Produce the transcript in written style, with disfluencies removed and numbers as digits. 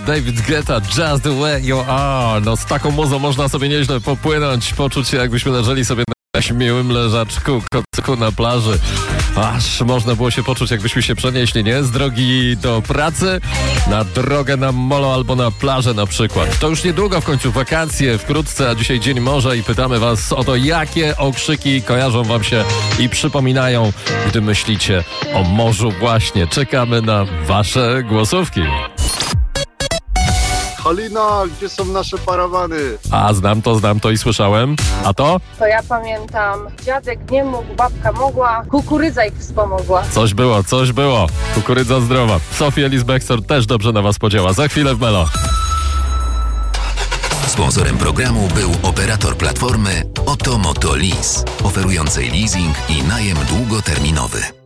David Guetta, Just the Way You Are. No z taką muzą można sobie nieźle popłynąć, poczuć się jakbyśmy leżeli sobie na miłym leżaczku, kocyku na plaży. Aż można było się poczuć, jakbyśmy się przenieśli, nie? Z drogi do pracy na drogę na molo albo na plażę na przykład. To już niedługo w końcu wakacje, wkrótce, a dzisiaj Dzień Morza i pytamy was o to, jakie okrzyki kojarzą wam się i przypominają, gdy myślicie o morzu właśnie. Czekamy na wasze głosówki. Halina, gdzie są nasze parawany? A, znam to i słyszałem. A to? To ja pamiętam, dziadek nie mógł, babka mogła, kukurydza ich wspomogła. Coś było. Kukurydza zdrowa. Sofia Lisbexor też dobrze na was podziała. Za chwilę w Melo. Sponsorem programu był operator platformy Oto Moto Lease, oferującej leasing i najem długoterminowy.